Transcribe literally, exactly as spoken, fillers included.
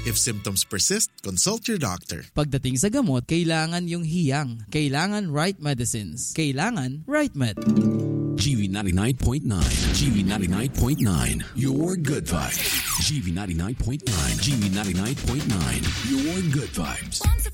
If symptoms persist, consult your doctor. Pagdating sa gamot, kailangan yung hiyang. Kailangan right medicines. Kailangan right med. G V ninety-nine point nine. G V ninety-nine point nine. Your good vibes. G V ninety-nine point nine. G V ninety-nine point nine. Your good vibes.